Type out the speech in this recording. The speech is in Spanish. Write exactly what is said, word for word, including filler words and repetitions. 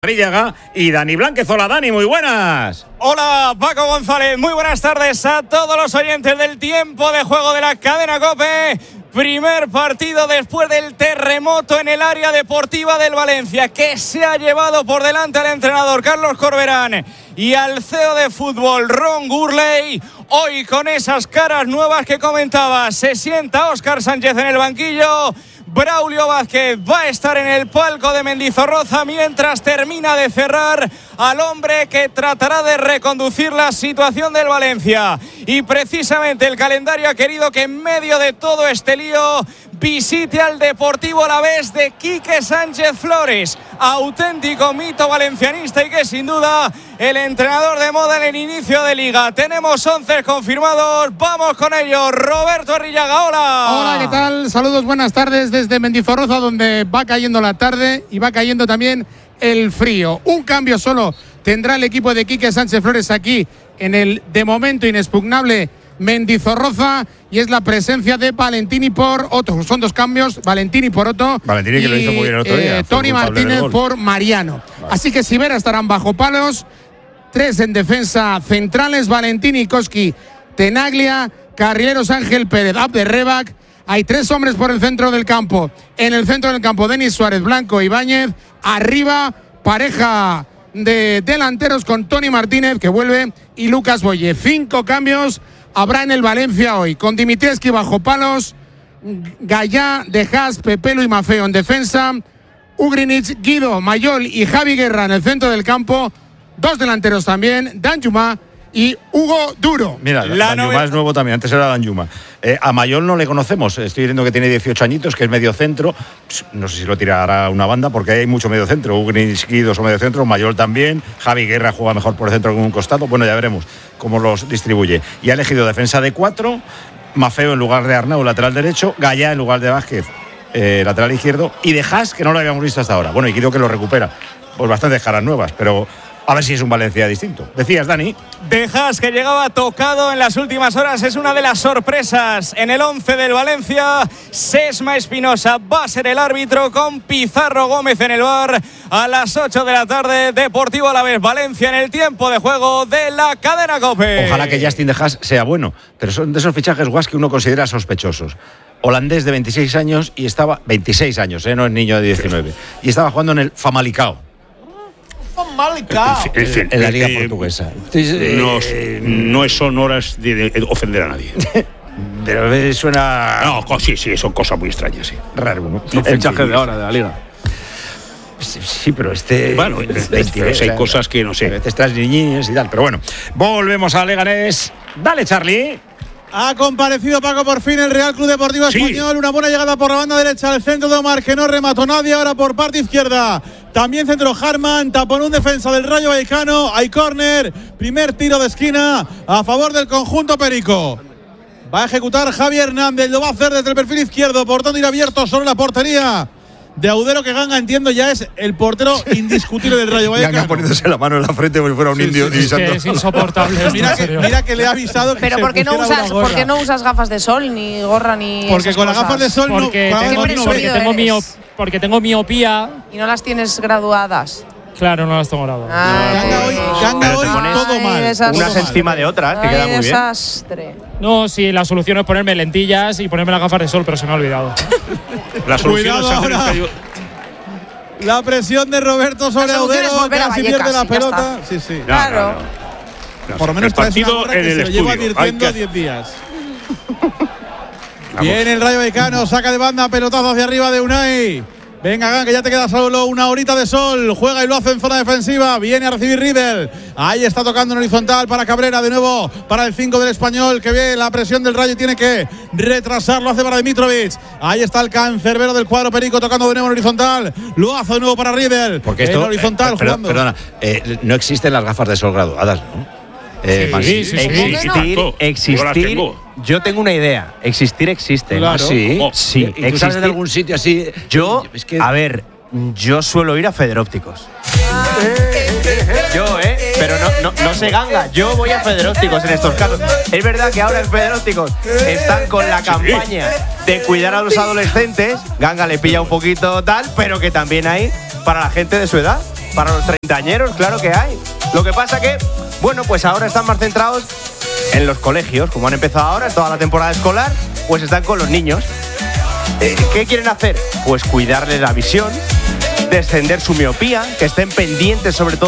Arrillaga y Dani Blánquez. Hola, Dani, muy buenas. Hola, Paco González. Muy buenas tardes a todos los oyentes del tiempo de juego de la cadena COPE. Primer partido después del terremoto en el área deportiva del Valencia, que se ha llevado por delante al entrenador Carlos Corberán y al C E O de fútbol Ron Gurley. Hoy con esas caras nuevas que comentaba, se sienta Óscar Sánchez en el banquillo. Braulio Vázquez va a estar en el palco de Mendizorroza mientras termina de cerrar al hombre que tratará de reconducir la situación del Valencia. Y precisamente el calendario ha querido que en medio de todo este lío visite al Deportivo Alavés de Quique Sánchez Flores, auténtico mito valencianista y que sin duda el entrenador de moda en el inicio de liga. Tenemos once confirmados, vamos con ellos. Roberto Arrillaga, hola. Hola, ¿qué tal? Saludos, buenas tardes desde Mendizorroza, donde va cayendo la tarde y va cayendo también el frío. Un cambio solo tendrá el equipo de Quique Sánchez Flores aquí en el de momento inexpugnable Mendizorroza, y es la presencia de Valentini por Otto. Son dos cambios, Valentini por Otto. Valentini, que y, lo hizo muy bien el otro día. Eh, Tony Martínez por Mariano. Vale. Así que Sivera estarán bajo palos. Tres en defensa centrales, Valentini, Koski, Tenaglia, carrileros Ángel Pérez, Abderrebac. Hay tres hombres por el centro del campo. En el centro del campo, Denis Suárez, Blanco, Ibáñez. Arriba, pareja de delanteros con Tony Martínez, que vuelve, y Lucas Boye. Cinco cambios habrá en el Valencia hoy, con Dimitrievski bajo palos, Gallá, De Haas, Pepelu y Maffeo en defensa, Ugrinic, Guido, Mayol y Javi Guerra en el centro del campo, dos delanteros también, Danjuma y Hugo Duro. Mira, Danjuma es nuevo también, antes era Danjuma. Eh, a Mayol no le conocemos, estoy viendo que tiene dieciocho añitos, que es medio centro, no sé si lo tirará una banda porque hay mucho medio centro. Ugrinic, Guido son medio centro, Mayol también, Javi Guerra juega mejor por el centro que en un costado, bueno, ya veremos cómo los distribuye. Y ha elegido defensa de cuatro, Maffeo en lugar de Arnau, lateral derecho, Gallá en lugar de Vázquez, eh, lateral izquierdo, y De Haas, que no lo habíamos visto hasta ahora. Bueno, y Guido, que lo recupera. Pues bastantes caras nuevas, pero a ver si es un Valencia distinto. Decías, Dani. De Haas, que llegaba tocado en las últimas horas, es una de las sorpresas en el once del Valencia. Sesma Espinosa va a ser el árbitro, con Pizarro Gómez en el V A R. A las ocho de la tarde, Deportivo Alavés Valencia en el tiempo de juego de la cadena COPE. Ojalá que Justin De Haas sea bueno, pero son de esos fichajes guas que uno considera sospechosos. Holandés de veintiséis años y estaba... veintiséis años, ¿eh? No es niño de diecinueve. Y estaba jugando en el Famalicão. En, fin, en la liga eh, portuguesa. Eh, no, no son horas de, de ofender a nadie. Pero suena... No, sí, sí, son cosas muy extrañas, sí. Raro, ¿no? El fichaje de ahora de la liga. Sí, sí, pero este... Bueno, veintidós, hay cosas que no sé. A veces estás niñines y tal, pero bueno. Volvemos a Leganés. Dale, Charlie. Ha comparecido Paco por fin el Real Club Deportivo Español. Sí. Una buena llegada por la banda derecha al centro de Omar, que no remató nadie. Ahora por parte izquierda también centro Harman, tapón un defensa del Rayo Vallecano. Hay córner, primer tiro de esquina a favor del conjunto perico. Va a ejecutar Javi Hernández, lo va a hacer desde el perfil izquierdo, portón ir abierto sobre la portería de Audero, que Ganga, entiendo, ya es el portero indiscutible del Rayo Vallecano. Ganga poniéndose la mano en la frente como si fuera un sí, indio sí, divisando. Es, que es insoportable. mira, que, mira que le ha avisado que Pero se ¿por qué, no usas, ¿por qué no usas gafas de sol, ni gorra, ni Porque con las gafas de sol porque no... Tengo, no porque, tengo miop, porque tengo miopía. ¿Y no las tienes graduadas? Claro, no las tengo graduadas. Ah, Ganga hoy, Ganga hoy todo mal. Desastre. Unas encima de otras, que queda muy desastre. bien. No, sí, la solución es ponerme lentillas y ponerme las gafas de sol, pero se me ha olvidado. La solución es hacer ahora. el La presión de Roberto sobre Audero, casi pierde la pelota. Sí, sí. Claro. No, no, no. Por lo menos el partido que en se el lo estudio. lleva advirtiendo diez días. Viene el Rayo Vallecano, saca de banda, pelotazo hacia arriba de Unai. Venga, Gan, que ya te queda solo una horita de sol. Juega y lo hace en zona defensiva. Viene a recibir Riedel. Ahí está tocando en horizontal para Cabrera. De nuevo para el cinco del Español, que ve la presión del Rayo y tiene que retrasarlo. Hace para Dimitrovic. Ahí está el cancerbero del cuadro perico, tocando de nuevo en horizontal. Lo hace de nuevo para Riedel. Porque esto, en horizontal, eh, perdón, jugando. Perdona, eh, no existen las gafas de sol graduadas, ¿no? Eh, sí, sí, sí, existir, sí. existir. Yo, yo tengo una idea. Existir existe. Claro. ¿Ah, sí? Oh, sí, ¿Y tú sabes de algún sitio así? Yo, es que... a ver, yo suelo ir a Federópticos. Yo, ¿eh? Pero no, no, no se ganga. Yo voy a Federópticos en estos casos. Es verdad que ahora en Federópticos están con la campaña de cuidar a los adolescentes. Ganga le pilla un poquito tal, pero que también hay para la gente de su edad. Para los treintañeros, claro que hay. Lo que pasa que, bueno, pues ahora están más centrados en los colegios. Como han empezado ahora, toda la temporada escolar, pues están con los niños. Eh, ¿Qué quieren hacer? Pues cuidarles la visión, descender su miopía, que estén pendientes sobre todo